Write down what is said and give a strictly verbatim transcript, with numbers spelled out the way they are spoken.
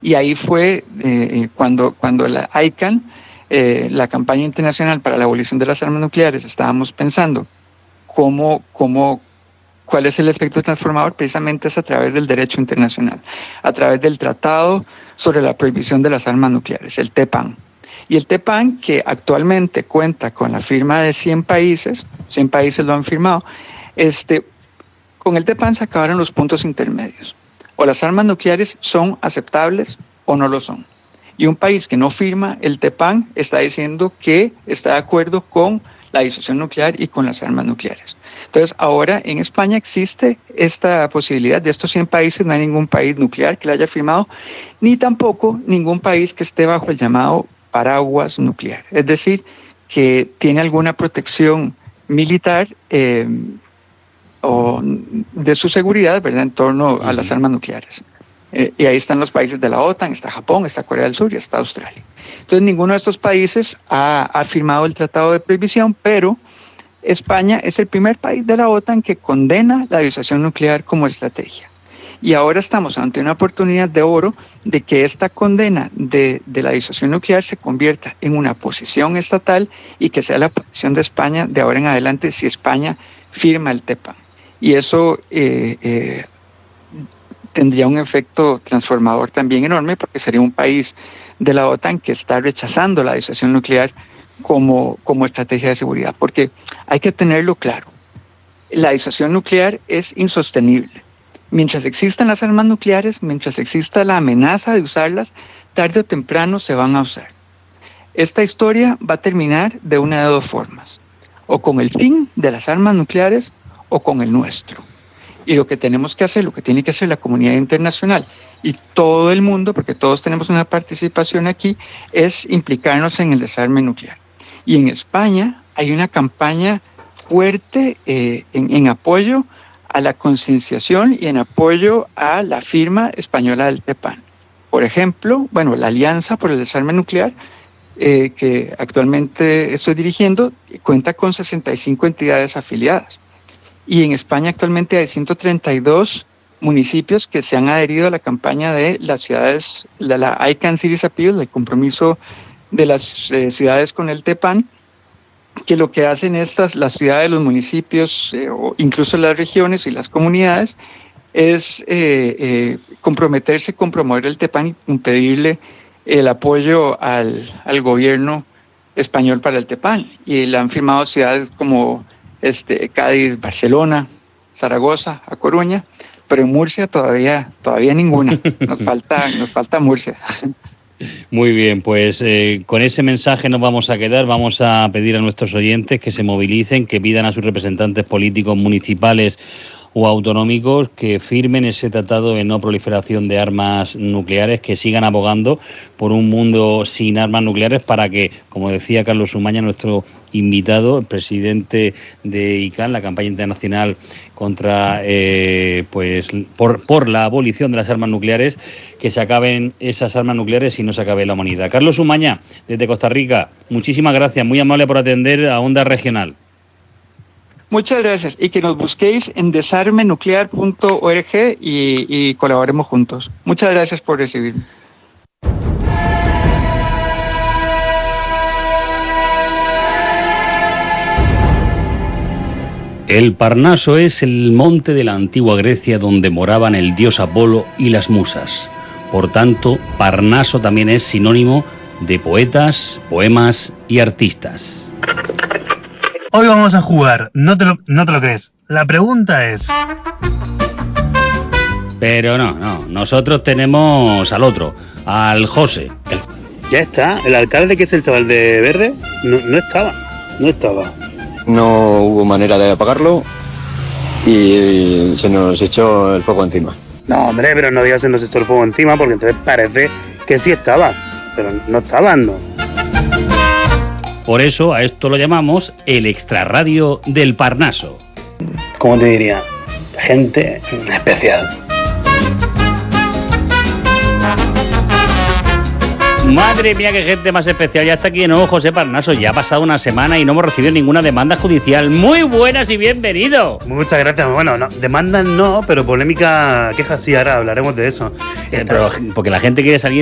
Y ahí fue eh, cuando, cuando la I C A N, eh, la campaña internacional para la abolición de las armas nucleares, estábamos pensando cómo, cómo, cuál es el efecto transformador. Precisamente es a través del derecho internacional, a través del Tratado sobre la Prohibición de las Armas Nucleares, el T P A N. Y el T P A N, que actualmente cuenta con la firma de cien países, cien países lo han firmado, este, con el T P A N se acabaron los puntos intermedios. O las armas nucleares son aceptables o no lo son. Y un país que no firma el T P A N está diciendo que está de acuerdo con la disuasión nuclear y con las armas nucleares. Entonces, ahora en España existe esta posibilidad. De estos cien países no hay ningún país nuclear que la haya firmado, ni tampoco ningún país que esté bajo el llamado paraguas nuclear. Es decir, que tiene alguna protección militar eh, o de su seguridad, ¿verdad?, en torno a las armas nucleares. Eh, y ahí están los países de la OTAN, está Japón, está Corea del Sur y está Australia. Entonces, ninguno de estos países ha, ha firmado el Tratado de Prohibición, pero España es el primer país de la OTAN que condena la disuasión nuclear como estrategia. Y ahora estamos ante una oportunidad de oro de que esta condena de, de la disuasión nuclear se convierta en una posición estatal y que sea la posición de España de ahora en adelante si España firma el T P A N. Y eso eh, eh, tendría un efecto transformador también enorme, porque sería un país de la OTAN que está rechazando la disuasión nuclear como, como estrategia de seguridad. Porque hay que tenerlo claro, la disuasión nuclear es insostenible. Mientras existan las armas nucleares, mientras exista la amenaza de usarlas, tarde o temprano se van a usar. Esta historia va a terminar de una de dos formas, o con el fin de las armas nucleares o con el nuestro. Y lo que tenemos que hacer, lo que tiene que hacer la comunidad internacional y todo el mundo, porque todos tenemos una participación aquí, es implicarnos en el desarme nuclear. Y en España hay una campaña fuerte eh, en, en apoyo a la concienciación y en apoyo a la firma española del T P A N. Por ejemplo, bueno, la Alianza por el Desarme Nuclear, eh, que actualmente estoy dirigiendo, cuenta con sesenta y cinco entidades afiliadas. Y en España actualmente hay ciento treinta y dos municipios que se han adherido a la campaña de las ciudades, de la I C A N Cities Appeal, el compromiso de las eh, ciudades con el T P A N, que lo que hacen estas, las ciudades, los municipios, eh, o incluso las regiones y las comunidades, es eh, eh, comprometerse con promover el T P A N y pedirle el apoyo al, al gobierno español para el T P A N. Y la han firmado ciudades como este, Cádiz, Barcelona, Zaragoza, A Coruña, pero en Murcia todavía, todavía ninguna. Nos falta, nos falta Murcia. Muy bien, pues eh, con ese mensaje nos vamos a quedar. Vamos a pedir a nuestros oyentes que se movilicen, que pidan a sus representantes políticos municipales o autonómicos que firmen ese tratado de no proliferación de armas nucleares, que sigan abogando por un mundo sin armas nucleares para que, como decía Carlos Umaña, nuestro invitado, el presidente de I C A N, la campaña internacional contra eh, pues por, por la abolición de las armas nucleares, que se acaben esas armas nucleares y no se acabe la humanidad. Carlos Umaña, desde Costa Rica, muchísimas gracias, muy amable por atender a Onda Regional. Muchas gracias, y que nos busquéis en desarme nuclear punto org y, y colaboremos juntos. Muchas gracias por recibirme. El Parnaso es el monte de la antigua Grecia donde moraban el dios Apolo y las musas. Por tanto, Parnaso también es sinónimo de poetas, poemas y artistas. Hoy vamos a jugar, no te lo, no te lo crees. La pregunta es... Pero no, no, nosotros tenemos al otro, al José. El... Ya está, el alcalde, que es el chaval de verde, no, no estaba, no estaba. No hubo manera de apagarlo y se nos echó el fuego encima. No, hombre, pero no digas se nos echó el fuego encima, porque entonces parece que sí estabas, pero no estabas, no. Por eso a esto lo llamamos el extrarradio del Parnaso. ¿Cómo te diría? Gente especial. Madre mía, qué gente más especial. Ya está aquí de nuevo José Parnaso. Ya ha pasado una semana y no hemos recibido ninguna demanda judicial. Muy buenas y bienvenido. Muchas gracias. Bueno, no, demandas no, pero polémica, quejas sí, ahora hablaremos de eso. Eh, pero porque la gente quiere salir